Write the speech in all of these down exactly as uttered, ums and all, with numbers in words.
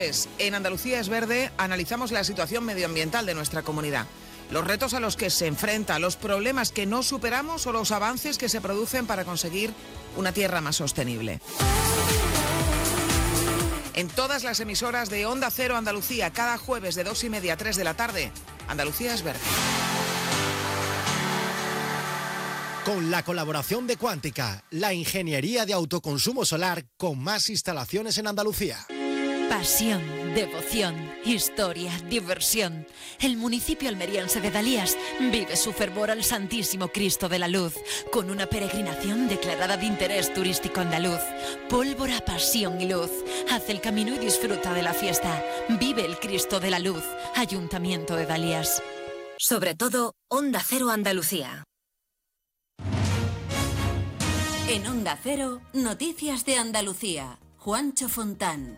En Andalucía es Verde analizamos la situación medioambiental de nuestra comunidad, los retos a los que se enfrenta, los problemas que no superamos o los avances que se producen para conseguir una tierra más sostenible. En todas las emisoras de Onda Cero Andalucía, cada jueves de dos y media a tres de la tarde, Andalucía es Verde. Con la colaboración de Cuántica, la ingeniería de autoconsumo solar con más instalaciones en Andalucía. Pasión, devoción, historia, diversión. El municipio almeriense de Dalías vive su fervor al Santísimo Cristo de la Luz, con una peregrinación declarada de interés turístico andaluz. Pólvora, pasión y luz. Haz el camino y disfruta de la fiesta. Vive el Cristo de la Luz. Ayuntamiento de Dalías. Sobre todo, Onda Cero Andalucía. En Onda Cero, Noticias de Andalucía. Juancho Fontán.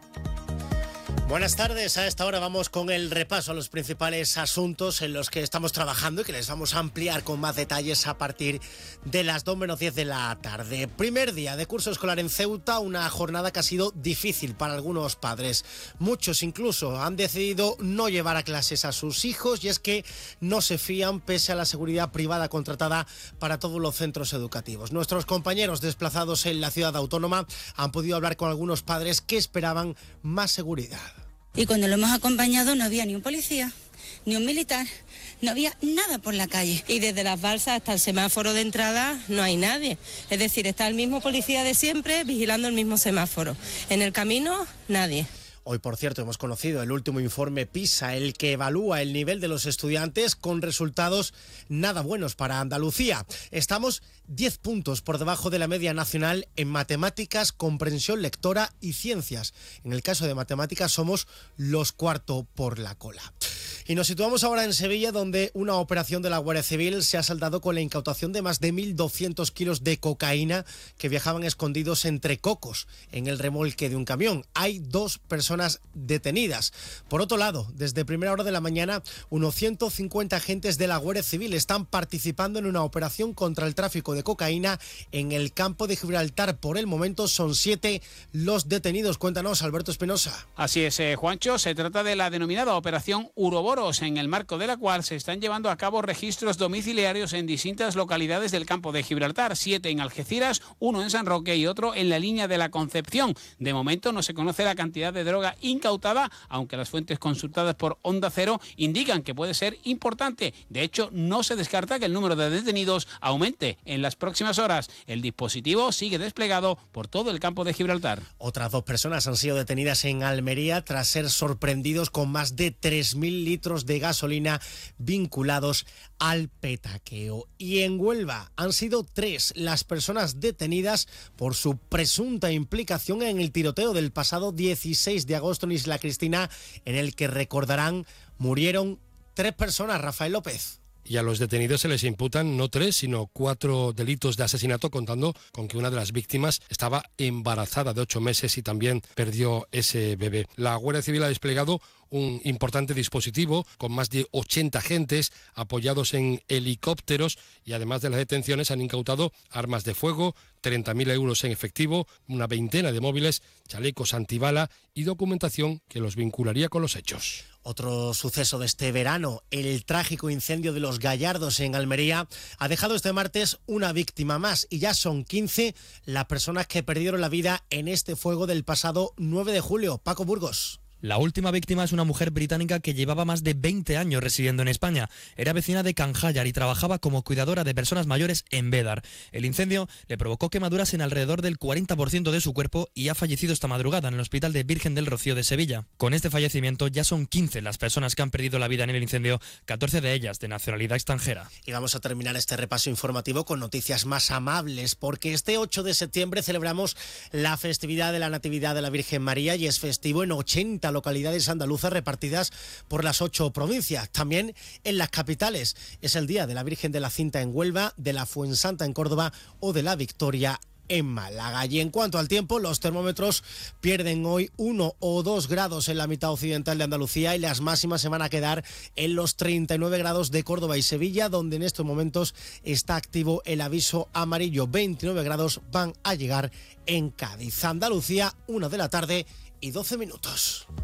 Buenas tardes, a esta hora vamos con el repaso a los principales asuntos en los que estamos trabajando y que les vamos a ampliar con más detalles a partir de las dos menos diez de la tarde. Primer día de curso escolar en Ceuta, una jornada que ha sido difícil para algunos padres. Muchos incluso han decidido no llevar a clases a sus hijos y es que no se fían pese a la seguridad privada contratada para todos los centros educativos. Nuestros compañeros desplazados en la ciudad autónoma han podido hablar con algunos padres que esperaban más seguridad. Y cuando lo hemos acompañado no había ni un policía, ni un militar, no había nada por la calle. Y desde las balsas hasta el semáforo de entrada no hay nadie. Es decir, está el mismo policía de siempre vigilando el mismo semáforo. En el camino, nadie. Hoy, por cierto, hemos conocido el último informe PISA, el que evalúa el nivel de los estudiantes con resultados nada buenos para Andalucía. Estamos diez puntos por debajo de la media nacional en matemáticas, comprensión lectora y ciencias. En el caso de matemáticas somos los cuarto por la cola. Y nos situamos ahora en Sevilla, donde una operación de la Guardia Civil se ha saldado con la incautación de más de mil doscientos kilos de cocaína que viajaban escondidos entre cocos en el remolque de un camión. Hay dos personas detenidas. Por otro lado, desde primera hora de la mañana, unos ciento cincuenta agentes de la Guardia Civil están participando en una operación contra el tráfico de cocaína en el campo de Gibraltar. Por el momento son siete los detenidos. Cuéntanos, Alberto Espinosa. Así es, eh, Juancho, se trata de la denominada Operación Uroboros, en el marco de la cual se están llevando a cabo registros domiciliarios en distintas localidades del campo de Gibraltar, siete en Algeciras, uno en San Roque y otro en la línea de la Concepción. De momento no se conoce la cantidad de droga incautada, aunque las fuentes consultadas por Onda Cero indican que puede ser importante. De hecho, no se descarta que el número de detenidos aumente en las próximas horas. El dispositivo sigue desplegado por todo el campo de Gibraltar. Otras dos personas han sido detenidas en Almería tras ser sorprendidos con más de tres mil litros de gasolina vinculados al petaqueo. Y en Huelva han sido tres las personas detenidas por su presunta implicación en el tiroteo del pasado dieciséis de agosto en Isla Cristina, en el que, recordarán, murieron tres personas. Rafael López. Y a los detenidos se les imputan no tres, sino cuatro delitos de asesinato, contando con que una de las víctimas estaba embarazada de ocho meses y también perdió ese bebé. La Guardia Civil ha desplegado un importante dispositivo con más de ochenta agentes apoyados en helicópteros y además de las detenciones han incautado armas de fuego, treinta mil euros en efectivo, una veintena de móviles, chalecos antibala y documentación que los vincularía con los hechos. Otro suceso de este verano, el trágico incendio de Los Gallardos en Almería, ha dejado este martes una víctima más y ya son quince las personas que perdieron la vida en este fuego del pasado nueve de julio. Paco Burgos. La última víctima es una mujer británica que llevaba más de veinte años residiendo en España. Era vecina de Canjayar y trabajaba como cuidadora de personas mayores en Bédar. El incendio le provocó quemaduras en alrededor del cuarenta por ciento de su cuerpo y ha fallecido esta madrugada en el Hospital de Virgen del Rocío de Sevilla. Con este fallecimiento ya son quince las personas que han perdido la vida en el incendio, catorce de ellas de nacionalidad extranjera. Y vamos a terminar este repaso informativo con noticias más amables, porque este ocho de septiembre celebramos la festividad de la Natividad de la Virgen María y es festivo en ochenta localidades andaluzas repartidas por las ocho provincias. También en las capitales. Es el día de la Virgen de la Cinta en Huelva, de la Fuensanta en Córdoba o de la Victoria en Málaga. Y en cuanto al tiempo, los termómetros pierden hoy uno o dos grados en la mitad occidental de Andalucía y las máximas se van a quedar en los treinta y nueve grados de Córdoba y Sevilla, donde en estos momentos está activo el aviso amarillo. veintinueve grados van a llegar en Cádiz. Andalucía, una de la tarde y doce minutos.